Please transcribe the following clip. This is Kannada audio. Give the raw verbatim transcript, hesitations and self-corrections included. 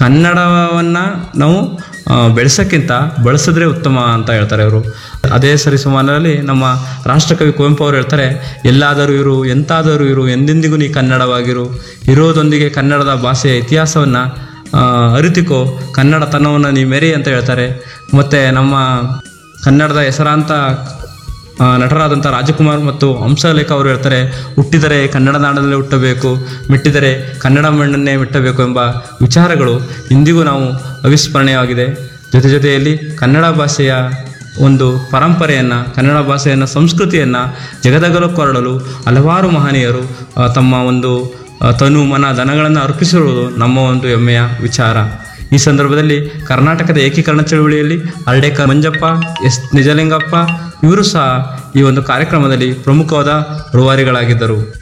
ಕನ್ನಡವನ್ನು ನಾವು ಬೆಳೆಸೋಕ್ಕಿಂತ ಬಳಸಿದ್ರೆ ಉತ್ತಮ ಅಂತ ಹೇಳ್ತಾರೆ ಅವರು. ಅದೇ ಸರಿಸುಮಾರಲ್ಲಿ ನಮ್ಮ ರಾಷ್ಟ್ರಕವಿ ಕುವೆಂಪು ಅವರು ಹೇಳ್ತಾರೆ, ಎಲ್ಲಾದರೂ ಇರು ಎಂತಾದರೂ ಇರು ಎಂದೆಂದಿಗೂ ನೀ ಕನ್ನಡವಾಗಿರು, ಇರೋದೊಂದಿಗೆ ಕನ್ನಡದ ಭಾಷೆಯ ಇತಿಹಾಸವನ್ನು ಅರಿತಿಕೋ, ಕನ್ನಡ ತನವನ್ನು ನೀ ಮೆರಿ ಅಂತ ಹೇಳ್ತಾರೆ. ಮತ್ತು ನಮ್ಮ ಕನ್ನಡದ ಹೆಸರಾಂತ ನಟರಾದಂಥ ರಾಜಕುಮಾರ್ ಮತ್ತು ಹಂಸಲೇಖ ಅವರು ಹೇಳ್ತಾರೆ, ಹುಟ್ಟಿದರೆ ಕನ್ನಡ ನಾಡಲ್ಲೇ ಹುಟ್ಟಬೇಕು, ಮೆಟ್ಟಿದರೆ ಕನ್ನಡ ಮಣ್ಣನ್ನೇ ಮೆಟ್ಟಬೇಕು ಎಂಬ ವಿಚಾರಗಳು ಇಂದಿಗೂ ನಾವು ಅವಿಸ್ಮರಣೀಯವಾಗಿದೆ. ಜೊತೆ ಜೊತೆಯಲ್ಲಿ ಕನ್ನಡ ಭಾಷೆಯ ಒಂದು ಪರಂಪರೆಯನ್ನು, ಕನ್ನಡ ಭಾಷೆಯನ್ನು, ಸಂಸ್ಕೃತಿಯನ್ನು ಜಗದಗಲಕ್ಕೂ ಹರಡಲು ಹಲವಾರು ಮಹನೀಯರು ತಮ್ಮ ಒಂದು ತನು ಮನ ಧನಗಳನ್ನು ಅರ್ಪಿಸಿರುವುದು ನಮ್ಮ ಒಂದು ಹೆಮ್ಮೆಯ ವಿಚಾರ. ಈ ಸಂದರ್ಭದಲ್ಲಿ ಕರ್ನಾಟಕದ ಏಕೀಕರಣ ಚಳುವಳಿಯಲ್ಲಿ ಹರ್ಡೇಕರ್ ಮಂಜಪ್ಪ, ಎಸ್ ನಿಜಲಿಂಗಪ್ಪ ಇವರು ಸಹ ಈ ಒಂದು ಕಾರ್ಯಕ್ರಮದಲ್ಲಿ ಪ್ರಮುಖವಾದ ರೂವಾರಿಗಳಾಗಿದ್ದರು.